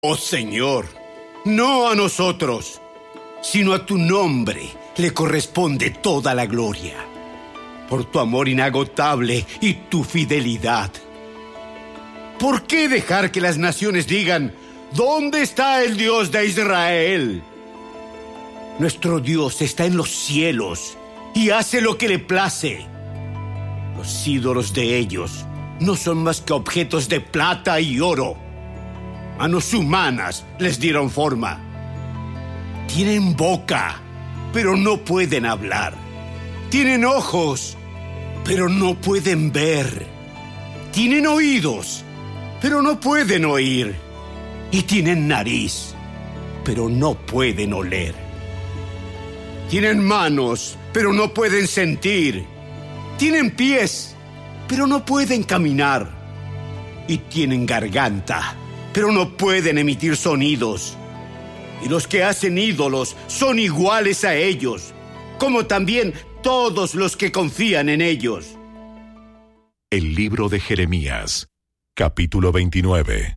Oh Señor, no a nosotros, sino a tu nombre le corresponde toda la gloria, por tu amor inagotable y tu fidelidad. ¿Por qué dejar que las naciones digan, ¿dónde está el Dios de Israel? Nuestro Dios está en los cielos y hace lo que le place. Los ídolos de ellos no son más que objetos de plata y oro. Manos humanas les dieron forma. Tienen boca, pero no pueden hablar. Tienen ojos, pero no pueden ver. Tienen oídos, pero no pueden oír. Y tienen nariz, pero no pueden oler. Tienen manos, pero no pueden sentir. Tienen pies, pero no pueden caminar. Y tienen garganta, pero no pueden emitir sonidos. Y los que hacen ídolos son iguales a ellos, como también todos los que confían en ellos. El libro de Jeremías, capítulo 29.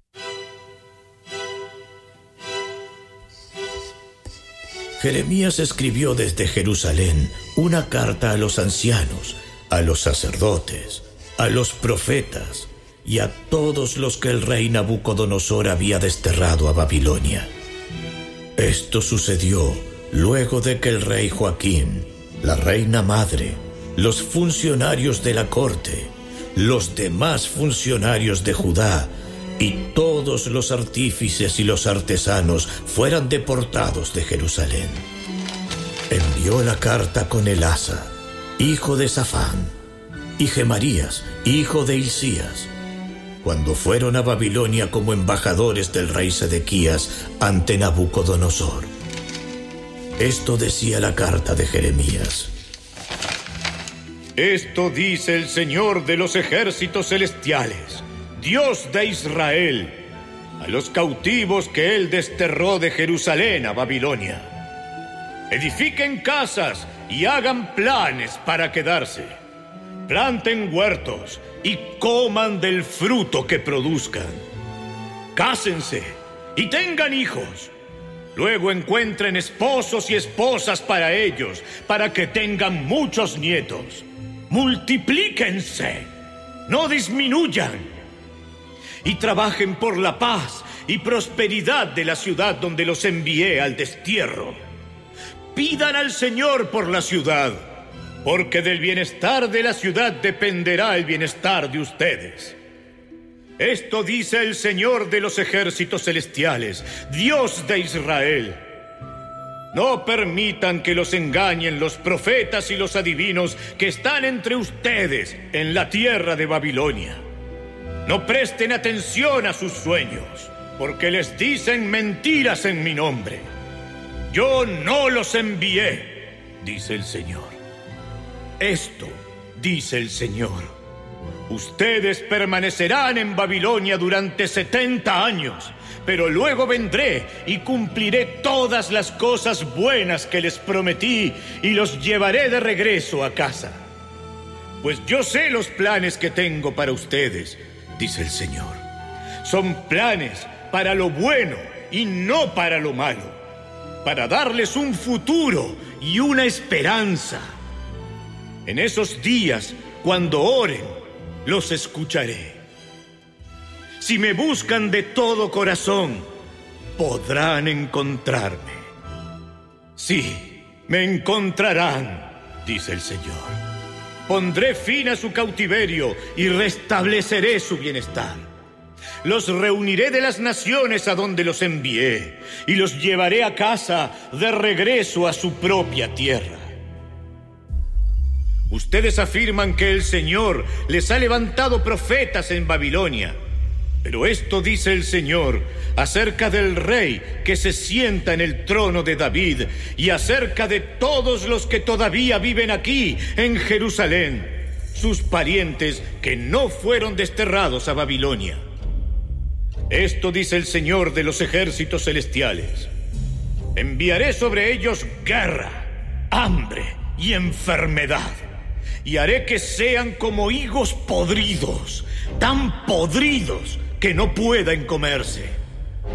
Jeremías escribió desde Jerusalén una carta a los ancianos, a los sacerdotes, a los profetas y a todos los que el rey Nabucodonosor había desterrado a Babilonia. Esto sucedió luego de que el rey Joaquín, la reina madre, los funcionarios de la corte, los demás funcionarios de Judá y todos los artífices y los artesanos fueran deportados de Jerusalén. Envió la carta con Elasa, hijo de Safán, y Gemarías, hijo de Hilcías, cuando fueron a Babilonia como embajadores del rey Sedequías ante Nabucodonosor. Esto decía la carta de Jeremías. Esto dice el Señor de los ejércitos celestiales, Dios de Israel, a los cautivos que Él desterró de Jerusalén a Babilonia. Edifiquen casas y hagan planes para quedarse. Planten huertos y coman del fruto que produzcan. Cásense y tengan hijos. Luego encuentren esposos y esposas para ellos, para que tengan muchos nietos. Multiplíquense, no disminuyan. Y trabajen por la paz y prosperidad de la ciudad donde los envié al destierro. Pidan al Señor por la ciudad, porque del bienestar de la ciudad dependerá el bienestar de ustedes. Esto dice el Señor de los ejércitos celestiales, Dios de Israel. No permitan que los engañen los profetas y los adivinos que están entre ustedes en la tierra de Babilonia. No presten atención a sus sueños, porque les dicen mentiras en mi nombre. Yo no los envié, dice el Señor. Esto dice el Señor. Ustedes permanecerán en Babilonia durante 70 años, pero luego vendré y cumpliré todas las cosas buenas que les prometí y los llevaré de regreso a casa. Pues yo sé los planes que tengo para ustedes, dice el Señor. Son planes para lo bueno y no para lo malo, para darles un futuro y una esperanza. En esos días, cuando oren, los escucharé. Si me buscan de todo corazón, podrán encontrarme. Sí, me encontrarán, dice el Señor. Pondré fin a su cautiverio y restableceré su bienestar. Los reuniré de las naciones a donde los envié y los llevaré a casa de regreso a su propia tierra. Ustedes afirman que el Señor les ha levantado profetas en Babilonia, pero esto dice el Señor acerca del rey que se sienta en el trono de David y acerca de todos los que todavía viven aquí en Jerusalén, sus parientes que no fueron desterrados a Babilonia. Esto dice el Señor de los ejércitos celestiales. Enviaré sobre ellos guerra, hambre y enfermedad. Y haré que sean como higos podridos, tan podridos que no puedan comerse.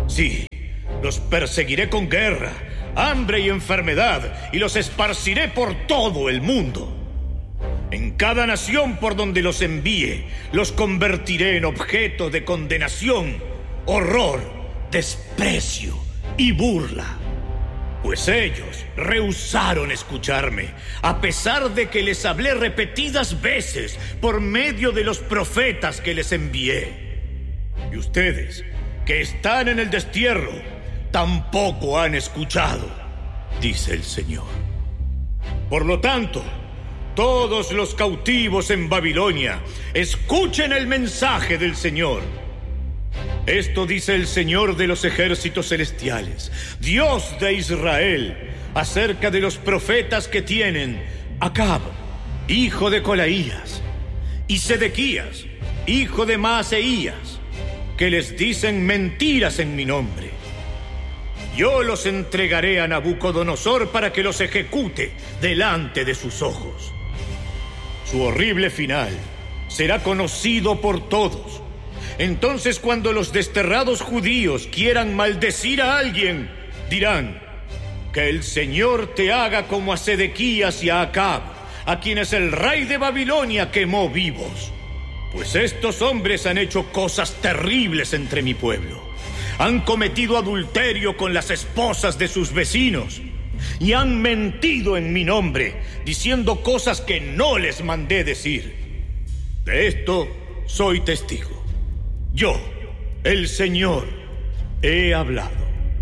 Sí, los perseguiré con guerra, hambre y enfermedad, y los esparciré por todo el mundo. En cada nación por donde los envíe, los convertiré en objeto de condenación, horror, desprecio y burla. Pues ellos rehusaron escucharme, a pesar de que les hablé repetidas veces por medio de los profetas que les envié. Y ustedes, que están en el destierro, tampoco han escuchado, dice el Señor. Por lo tanto, todos los cautivos en Babilonia, escuchen el mensaje del Señor. Esto dice el Señor de los ejércitos celestiales, Dios de Israel, acerca de los profetas que tienen Acab, hijo de Colaías, y Sedequías, hijo de Maaseías, que les dicen mentiras en mi nombre. Yo los entregaré a Nabucodonosor para que los ejecute delante de sus ojos. Su horrible final será conocido por todos. Entonces, cuando los desterrados judíos quieran maldecir a alguien, dirán: que el Señor te haga como a Sedequías y a Acab, a quienes el rey de Babilonia quemó vivos. Pues estos hombres han hecho cosas terribles entre mi pueblo. Han cometido adulterio con las esposas de sus vecinos y han mentido en mi nombre, diciendo cosas que no les mandé decir. De esto soy testigo. Yo, el Señor, he hablado.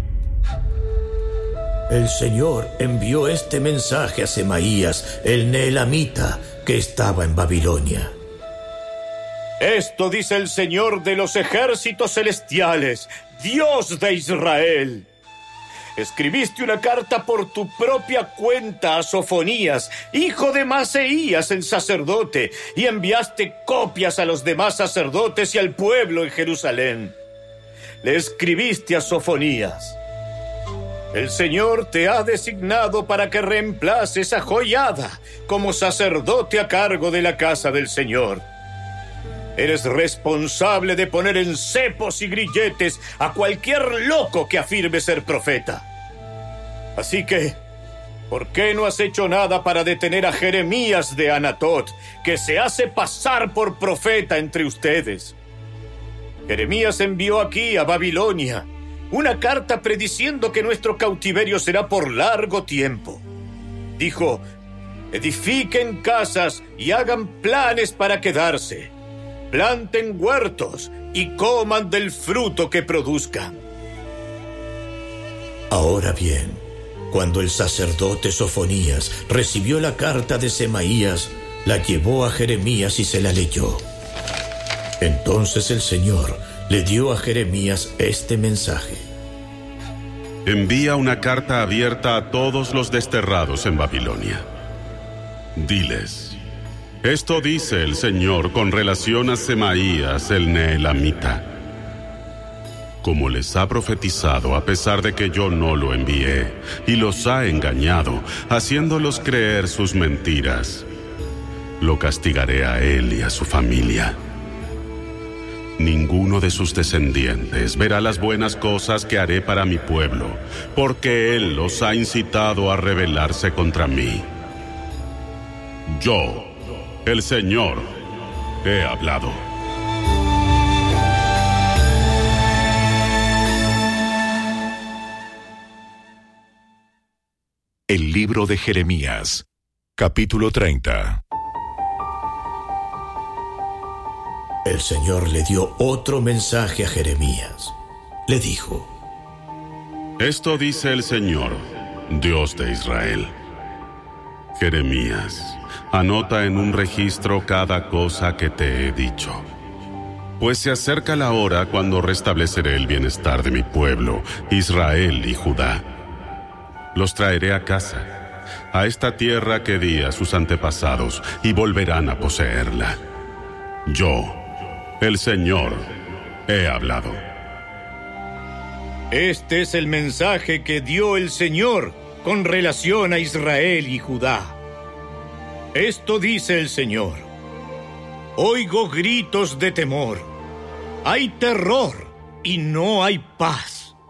El Señor envió este mensaje a Semaías, el neelamita, que estaba en Babilonia. Esto dice el Señor de los ejércitos celestiales, Dios de Israel. Escribiste una carta por tu propia cuenta a Sofonías, hijo de Maaseías el sacerdote, y enviaste copias a los demás sacerdotes y al pueblo en Jerusalén. Le escribiste a Sofonías: el Señor te ha designado para que reemplaces a Joiada como sacerdote a cargo de la casa del Señor. Eres responsable de poner en cepos y grilletes a cualquier loco que afirme ser profeta. Así que, ¿por qué no has hecho nada para detener a Jeremías de Anatot, que se hace pasar por profeta entre ustedes? Jeremías envió aquí a Babilonia una carta prediciendo que nuestro cautiverio será por largo tiempo. Dijo: edifiquen casas y hagan planes para quedarse. Planten huertos y coman del fruto que produzcan. Ahora bien, cuando el sacerdote Sofonías recibió la carta de Semaías, la llevó a Jeremías y se la leyó. Entonces el Señor le dio a Jeremías este mensaje: envía una carta abierta a todos los desterrados en Babilonia. Diles: esto dice el Señor con relación a Semaías el neelamita. Como les ha profetizado, a pesar de que yo no lo envié, y los ha engañado, haciéndolos creer sus mentiras, lo castigaré a él y a su familia. Ninguno de sus descendientes verá las buenas cosas que haré para mi pueblo, porque él los ha incitado a rebelarse contra mí. Yo, el Señor, he hablado. El libro de Jeremías, capítulo 30. El Señor le dio otro mensaje a Jeremías. Le dijo: esto dice el Señor, Dios de Israel. Jeremías, anota en un registro cada cosa que te he dicho. Pues se acerca la hora cuando restableceré el bienestar de mi pueblo, Israel y Judá. Los traeré a casa, a esta tierra que di a sus antepasados, y volverán a poseerla. Yo, el Señor, he hablado. Este es el mensaje que dio el Señor con relación a Israel y Judá. Esto dice el Señor: oigo gritos de temor. Hay terror y no hay paz.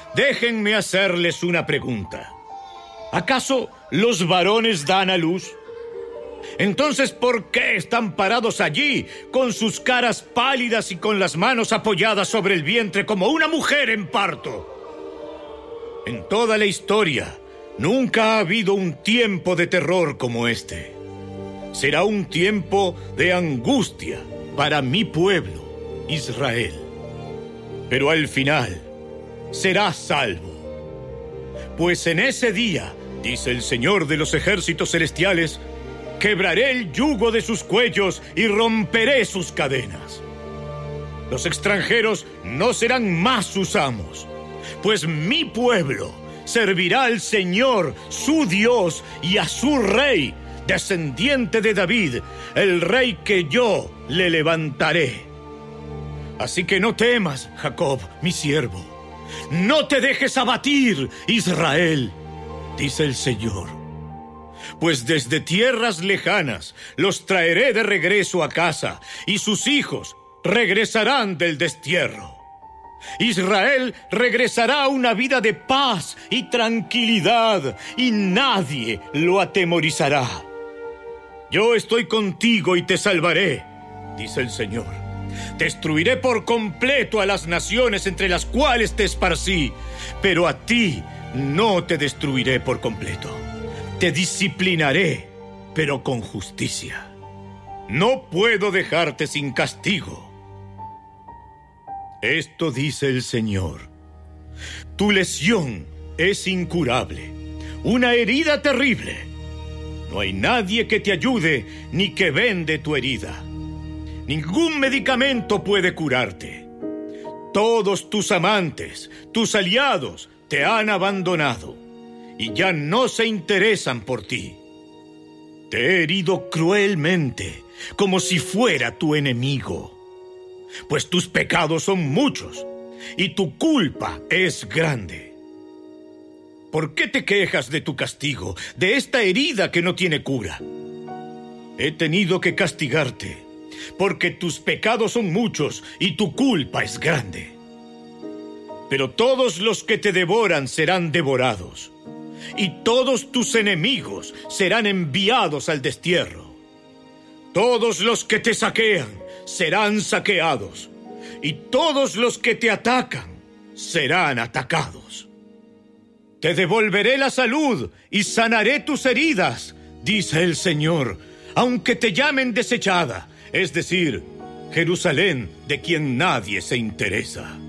déjenme hacerles una pregunta. ¿Acaso los varones dan a luz? Entonces, ¿por qué están parados allí, con sus caras pálidas y con las manos apoyadas sobre el vientre como una mujer en parto? En toda la historia, nunca ha habido un tiempo de terror como este. Será un tiempo de angustia para mi pueblo, Israel. Pero al final, será salvo. Pues en ese día, dice el Señor de los ejércitos celestiales, quebraré el yugo de sus cuellos y romperé sus cadenas. Los extranjeros no serán más sus amos, pues mi pueblo servirá al Señor, su Dios, y a su rey, descendiente de David, el rey que yo le levantaré. Así que no temas, Jacob, mi siervo. No te dejes abatir, Israel, dice el Señor. Pues desde tierras lejanas los traeré de regreso a casa, y sus hijos regresarán del destierro. Israel regresará a una vida de paz y tranquilidad, y nadie lo atemorizará. Yo estoy contigo y te salvaré, dice el Señor. Destruiré por completo a las naciones entre las cuales te esparcí, pero a ti no te destruiré por completo. Te disciplinaré, pero con justicia. No puedo dejarte sin castigo. Esto dice el Señor. Tu lesión es incurable, una herida terrible. No hay nadie que te ayude ni que vende tu herida. Ningún medicamento puede curarte. Todos tus amantes, tus aliados, te han abandonado y ya no se interesan por ti. Te he herido cruelmente, como si fuera tu enemigo, pues tus pecados son muchos y tu culpa es grande. ¿Por qué te quejas de tu castigo, de esta herida que no tiene cura? He tenido que castigarte, porque tus pecados son muchos y tu culpa es grande. Pero todos los que te devoran serán devorados, y todos tus enemigos serán enviados al destierro. Todos los que te saquean serán saqueados, y todos los que te atacan serán atacados. Te devolveré la salud y sanaré tus heridas, dice el Señor, aunque te llamen desechada, es decir, Jerusalén, de quien nadie se interesa.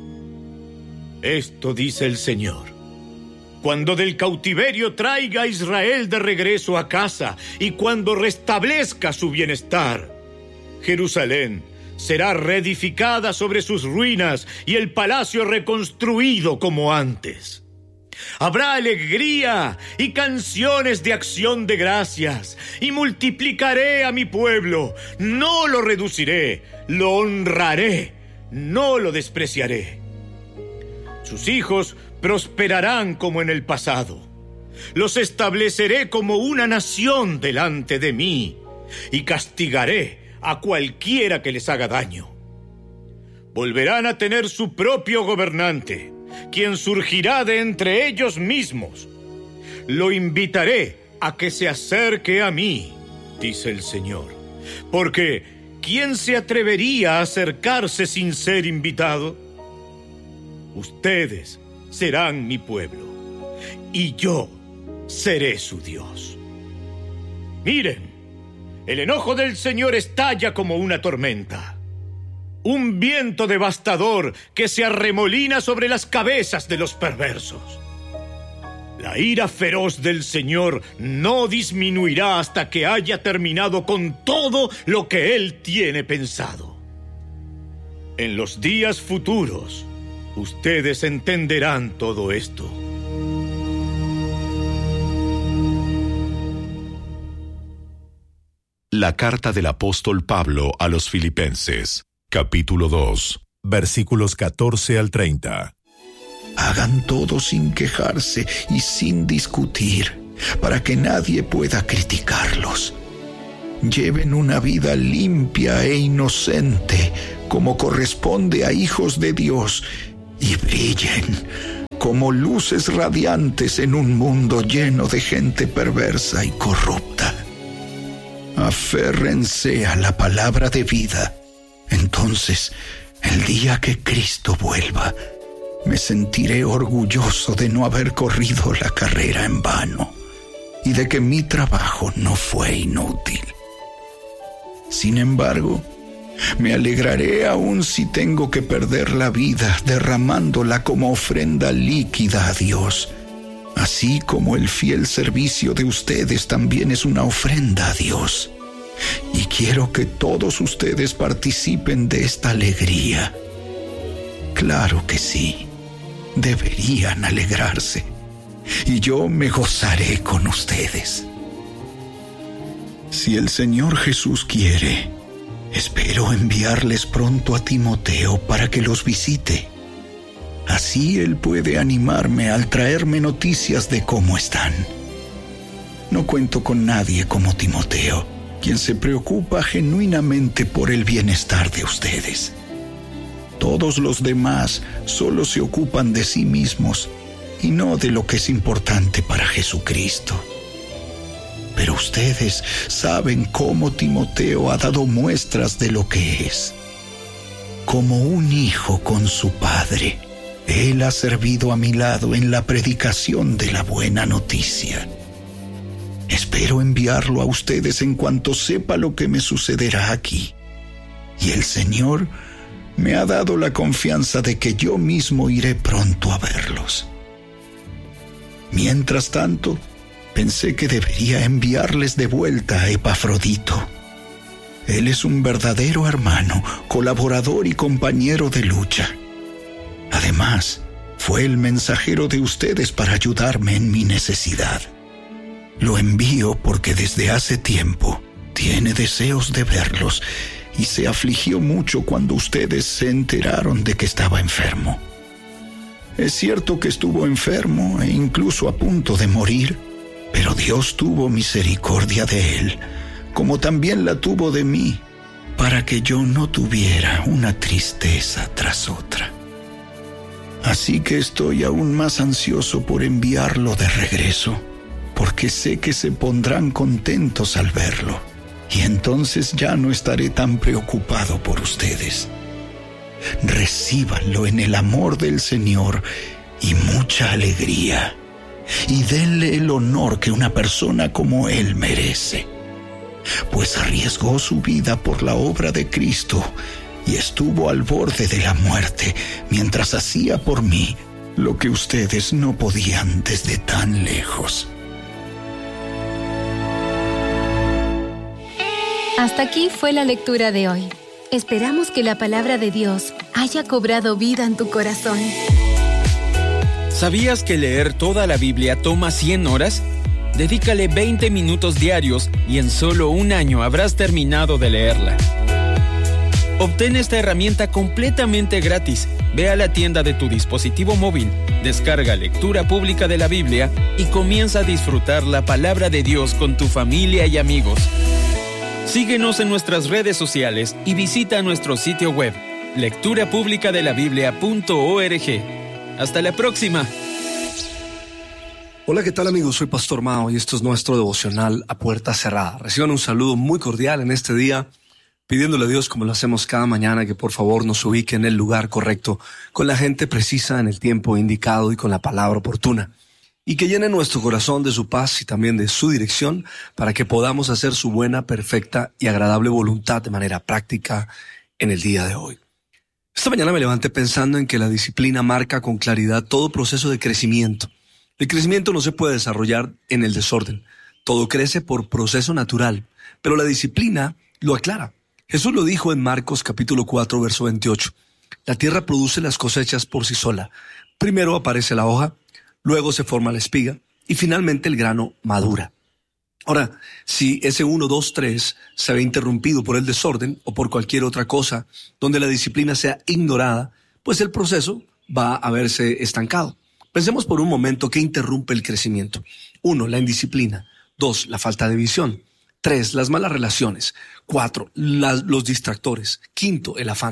Esto dice el Señor. Cuando del cautiverio traiga a Israel de regreso a casa y cuando restablezca su bienestar, Jerusalén será reedificada sobre sus ruinas y el palacio reconstruido como antes. Habrá alegría y canciones de acción de gracias, y multiplicaré a mi pueblo. No lo reduciré, lo honraré, no lo despreciaré. Sus hijos prosperarán como en el pasado. Los estableceré como una nación delante de mí, y castigaré a cualquiera que les haga daño. Volverán a tener su propio gobernante, quien surgirá de entre ellos mismos. Lo invitaré a que se acerque a mí, dice el Señor, porque ¿quién se atrevería a acercarse sin ser invitado? Ustedes serán mi pueblo, y yo seré su Dios. Miren, el enojo del Señor estalla como una tormenta, un viento devastador que se arremolina sobre las cabezas de los perversos. La ira feroz del Señor no disminuirá hasta que haya terminado con todo lo que Él tiene pensado. En los días futuros, ustedes entenderán todo esto. La carta del apóstol Pablo a los Filipenses, capítulo 2, versículos 14 al 30. Hagan todo sin quejarse y sin discutir, para que nadie pueda criticarlos. Lleven una vida limpia e inocente, como corresponde a hijos de Dios, y brillen como luces radiantes en un mundo lleno de gente perversa y corrupta. Aférrense a la palabra de vida. Entonces, el día que Cristo vuelva, me sentiré orgulloso de no haber corrido la carrera en vano y de que mi trabajo no fue inútil. Sin embargo, me alegraré aún si tengo que perder la vida derramándola como ofrenda líquida a Dios, así como el fiel servicio de ustedes también es una ofrenda a Dios. Y quiero que todos ustedes participen de esta alegría. Claro que sí, deberían alegrarse, y yo me gozaré con ustedes. Si el Señor Jesús quiere, espero enviarles pronto a Timoteo para que los visite. Así él puede animarme al traerme noticias de cómo están. No cuento con nadie como Timoteo, quien se preocupa genuinamente por el bienestar de ustedes. Todos los demás solo se ocupan de sí mismos y no de lo que es importante para Jesucristo. Pero ustedes saben cómo Timoteo ha dado muestras de lo que es. Como un hijo con su padre, él ha servido a mi lado en la predicación de la buena noticia. Espero enviarlo a ustedes en cuanto sepa lo que me sucederá aquí. Y el Señor me ha dado la confianza de que yo mismo iré pronto a verlos. Mientras tanto, pensé que debería enviarles de vuelta a Epafrodito. Él es un verdadero hermano, colaborador y compañero de lucha. Además, fue el mensajero de ustedes para ayudarme en mi necesidad. Lo envío porque desde hace tiempo tiene deseos de verlos y se afligió mucho cuando ustedes se enteraron de que estaba enfermo. Es cierto que estuvo enfermo e incluso a punto de morir, pero Dios tuvo misericordia de él, como también la tuvo de mí, para que yo no tuviera una tristeza tras otra. Así que estoy aún más ansioso por enviarlo de regreso, porque sé que se pondrán contentos al verlo, y entonces ya no estaré tan preocupado por ustedes. Recíbanlo en el amor del Señor y mucha alegría, y denle el honor que una persona como él merece, pues arriesgó su vida por la obra de Cristo y estuvo al borde de la muerte mientras hacía por mí lo que ustedes no podían desde tan lejos. Hasta aquí fue la lectura de hoy. Esperamos que la palabra de Dios haya cobrado vida en tu corazón. ¿Sabías que leer toda la Biblia toma 100 horas? Dedícale 20 minutos diarios y en solo un año habrás terminado de leerla. Obtén esta herramienta completamente gratis. Ve a la tienda de tu dispositivo móvil, descarga Lectura Pública de la Biblia y comienza a disfrutar la palabra de Dios con tu familia y amigos. Síguenos en nuestras redes sociales y visita nuestro sitio web, lecturapublicadelabiblia.org. ¡Hasta la próxima! Hola, ¿qué tal amigos? Soy Pastor Mao y esto es nuestro devocional A Puerta Cerrada. Reciban un saludo muy cordial en este día, pidiéndole a Dios, como lo hacemos cada mañana, que por favor nos ubique en el lugar correcto, con la gente precisa en el tiempo indicado y con la palabra oportuna. Y que llene nuestro corazón de su paz y también de su dirección para que podamos hacer su buena, perfecta y agradable voluntad de manera práctica en el día de hoy. Esta mañana me levanté pensando en que la disciplina marca con claridad todo proceso de crecimiento. El crecimiento no se puede desarrollar en el desorden. Todo crece por proceso natural, pero la disciplina lo aclara. Jesús lo dijo en Marcos capítulo 4, verso 28. La tierra produce las cosechas por sí sola. Primero aparece la hoja, luego se forma la espiga y finalmente el grano madura. Ahora, si ese 1, 2, 3 se ve interrumpido por el desorden o por cualquier otra cosa donde la disciplina sea ignorada, pues el proceso va a verse estancado. Pensemos por un momento qué interrumpe el crecimiento. 1, la indisciplina. 2, la falta de visión. 3, las malas relaciones. 4, los distractores. 5, el afán.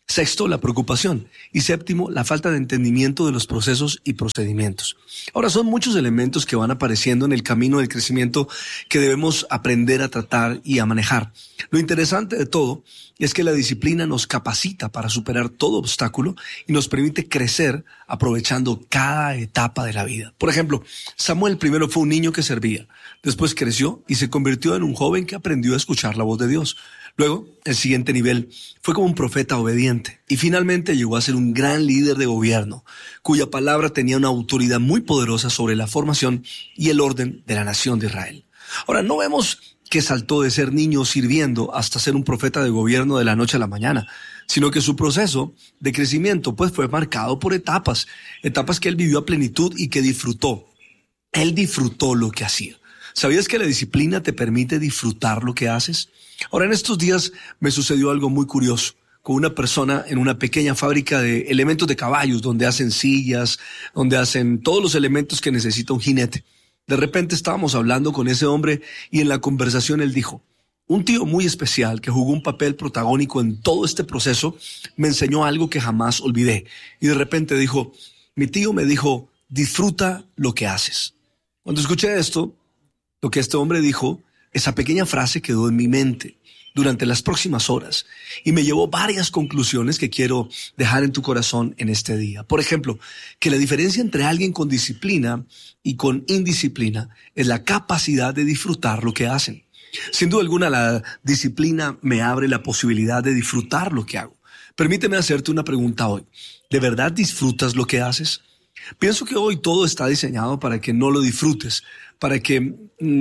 Sexto, la preocupación. Y séptimo, la falta de entendimiento de los procesos y procedimientos. Ahora, son muchos elementos que van apareciendo en el camino del crecimiento que debemos aprender a tratar y a manejar. Lo interesante de todo es que la disciplina nos capacita para superar todo obstáculo y nos permite crecer aprovechando cada etapa de la vida. Por ejemplo, Samuel primero fue un niño que servía, después creció y se convirtió en un joven que aprendió a escuchar la voz de Dios. Luego, el siguiente nivel fue como un profeta obediente y finalmente llegó a ser un gran líder de gobierno, cuya palabra tenía una autoridad muy poderosa sobre la formación y el orden de la nación de Israel. Ahora, no vemos que saltó de ser niño sirviendo hasta ser un profeta de gobierno de la noche a la mañana, sino que su proceso de crecimiento pues fue marcado por etapas que él vivió a plenitud y que disfrutó. Él disfrutó lo que hacía. ¿Sabías que la disciplina te permite disfrutar lo que haces? Ahora, en estos días me sucedió algo muy curioso con una persona en una pequeña fábrica de elementos de caballos, donde hacen sillas, donde hacen todos los elementos que necesita un jinete. De repente estábamos hablando con ese hombre y en la conversación él dijo: un tío muy especial que jugó un papel protagónico en todo este proceso me enseñó algo que jamás olvidé. Y de repente dijo: mi tío me dijo, disfruta lo que haces. Cuando escuché esto, lo que este hombre dijo, esa pequeña frase quedó en mi mente durante las próximas horas y me llevó varias conclusiones que quiero dejar en tu corazón en este día. Por ejemplo, que la diferencia entre alguien con disciplina y con indisciplina es la capacidad de disfrutar lo que hacen. Sin duda alguna, la disciplina me abre la posibilidad de disfrutar lo que hago. Permíteme hacerte una pregunta hoy. ¿De verdad disfrutas lo que haces? Pienso que hoy todo está diseñado para que no lo disfrutes, para que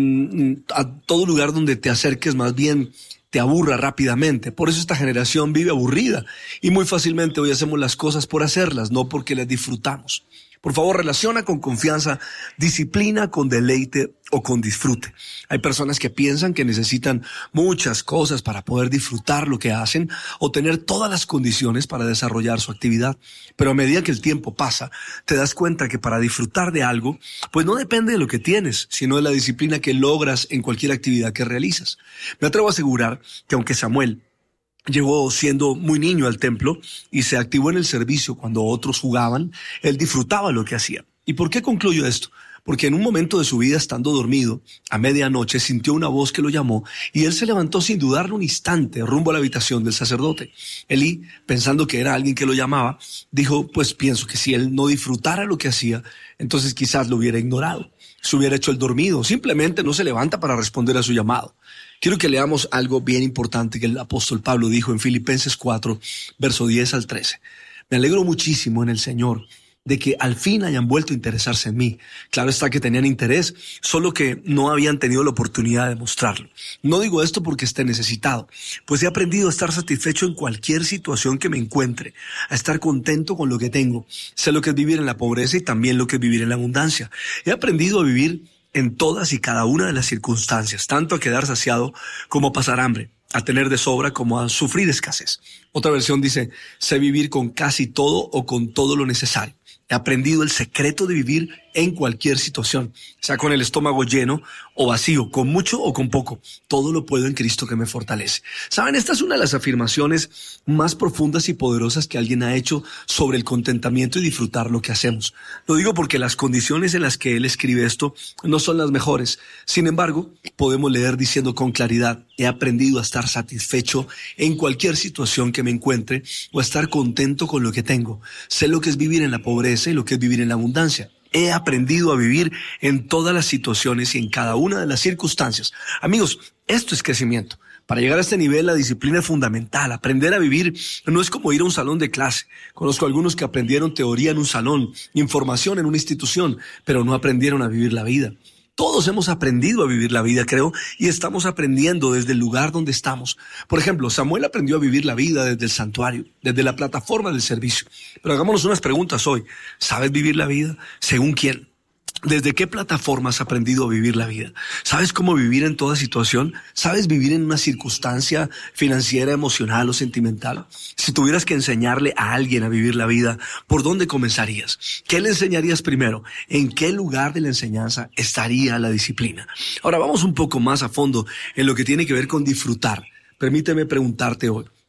a todo lugar donde te acerques más bien te aburra rápidamente. Por eso esta generación vive aburrida y muy fácilmente hoy hacemos las cosas por hacerlas, no porque las disfrutamos. Por favor, relaciona con confianza disciplina con deleite o con disfrute. Hay personas que piensan que necesitan muchas cosas para poder disfrutar lo que hacen o tener todas las condiciones para desarrollar su actividad. Pero a medida que el tiempo pasa, te das cuenta que para disfrutar de algo, pues no depende de lo que tienes, sino de la disciplina que logras en cualquier actividad que realizas. Me atrevo a asegurar que aunque Samuel llegó siendo muy niño al templo y se activó en el servicio cuando otros jugaban, él disfrutaba lo que hacía. ¿Y por qué concluyo esto? Porque en un momento de su vida, estando dormido, a medianoche sintió una voz que lo llamó y él se levantó sin dudarlo un instante rumbo a la habitación del sacerdote. Elí, pensando que era alguien que lo llamaba, dijo, pues pienso que si él no disfrutara lo que hacía, entonces quizás lo hubiera ignorado, se hubiera hecho el dormido, simplemente no se levanta para responder a su llamado. Quiero que leamos algo bien importante que el apóstol Pablo dijo en Filipenses 4, verso 10 al 13. Me alegro muchísimo en el Señor de que al fin hayan vuelto a interesarse en mí. Claro está que tenían interés, solo que no habían tenido la oportunidad de mostrarlo. No digo esto porque esté necesitado, pues he aprendido a estar satisfecho en cualquier situación que me encuentre, a estar contento con lo que tengo. Sé lo que es vivir en la pobreza y también lo que es vivir en la abundancia. He aprendido a vivir en todas y cada una de las circunstancias, tanto a quedar saciado como a pasar hambre, a tener de sobra como a sufrir escasez. Otra versión dice, sé vivir con casi todo o con todo lo necesario. He aprendido el secreto de vivir en cualquier situación, sea con el estómago lleno o vacío, con mucho o con poco. Todo lo puedo en Cristo que me fortalece. ¿Saben? Esta es una de las afirmaciones más profundas y poderosas que alguien ha hecho sobre el contentamiento y disfrutar lo que hacemos. Lo digo porque las condiciones en las que él escribe esto no son las mejores. Sin embargo, podemos leer diciendo con claridad, he aprendido a estar satisfecho en cualquier situación que me encuentre o a estar contento con lo que tengo. Sé lo que es vivir en la pobreza y lo que es vivir en la abundancia. He aprendido a vivir en todas las situaciones y en cada una de las circunstancias. Amigos, esto es crecimiento. Para llegar a este nivel, la disciplina es fundamental. Aprender a vivir no es como ir a un salón de clase. Conozco a algunos que aprendieron teoría en un salón, información en una institución, pero no aprendieron a vivir la vida. Todos hemos aprendido a vivir la vida, creo, y estamos aprendiendo desde el lugar donde estamos. Por ejemplo, Samuel aprendió a vivir la vida desde el santuario, desde la plataforma del servicio. Pero hagámonos unas preguntas hoy. ¿Sabes vivir la vida? ¿Según quién? ¿Desde qué plataforma has aprendido a vivir la vida? ¿Sabes cómo vivir en toda situación? ¿Sabes vivir en una circunstancia financiera, emocional o sentimental? Si tuvieras que enseñarle a alguien a vivir la vida, ¿por dónde comenzarías? ¿Qué le enseñarías primero? ¿En qué lugar de la enseñanza estaría la disciplina? Ahora vamos un poco más a fondo en lo que tiene que ver con disfrutar. Permíteme preguntarte hoy,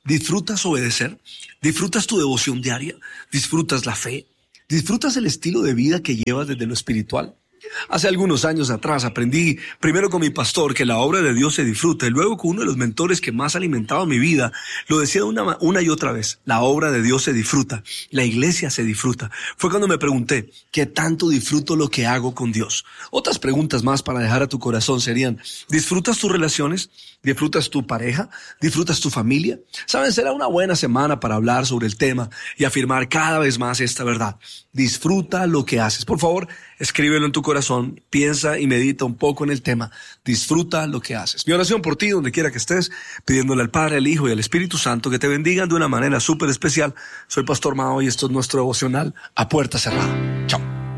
¿Disfrutas obedecer? ¿Disfrutas tu devoción diaria? ¿Disfrutas la fe? ¿Disfrutas el estilo de vida que llevas desde lo espiritual? Hace algunos años atrás aprendí primero con mi pastor que la obra de Dios se disfruta, y luego con uno de los mentores que más ha alimentado mi vida lo decía una y otra vez: la obra de Dios se disfruta, la iglesia se disfruta. Fue cuando me pregunté: ¿qué tanto disfruto lo que hago con Dios? Otras preguntas más para dejar a tu corazón serían: ¿disfrutas tus relaciones? ¿Disfrutas tu pareja? ¿Disfrutas tu familia? Saben, será una buena semana para hablar sobre el tema y afirmar cada vez más esta verdad. Disfruta lo que haces. Por favor, escríbelo en tu corazón, piensa y medita un poco en el tema. Disfruta lo que haces. Mi oración por ti, donde quiera que estés, pidiéndole al Padre, al Hijo y al Espíritu Santo que te bendigan de una manera súper especial. Soy Pastor Mao y esto es nuestro devocional A Puerta Cerrada. Chao.